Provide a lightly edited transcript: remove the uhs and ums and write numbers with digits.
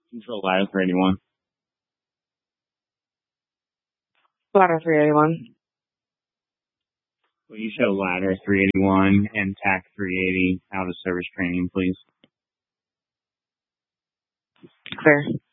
Control ladder 381. Ladder 381. Will you show ladder 381 and TAC 380 out of service training, please? Clear.